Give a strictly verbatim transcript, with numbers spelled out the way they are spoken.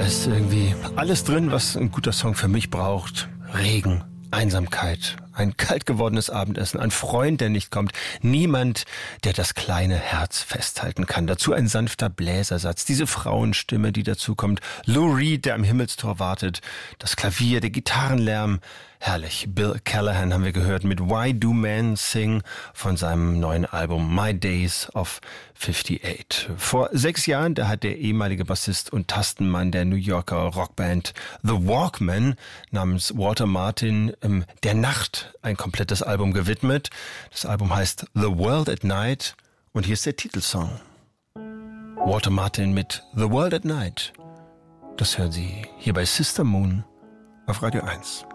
ist irgendwie alles drin, was ein guter Song für mich braucht. Regen, Einsamkeit, ein kalt gewordenes Abendessen, ein Freund, der nicht kommt, niemand, der das kleine Herz festhalten kann. Dazu ein sanfter Bläsersatz, diese Frauenstimme, die dazu kommt, Lou Reed, der am Himmelstor wartet, das Klavier, der Gitarrenlärm, herrlich. Bill Callahan haben wir gehört mit Why Do Men Sing von seinem neuen Album My Days of achtundfünfzig. Vor sechs Jahren, da hat der ehemalige Bassist und Tastenmann der New Yorker Rockband The Walkmen namens Walter Martin ähm, der Nacht ein komplettes Album gewidmet. Das Album heißt The World at Night und hier ist der Titelsong. Walter Martin mit The World at Night. Das hören Sie hier bei Sister Moon auf Radio eins.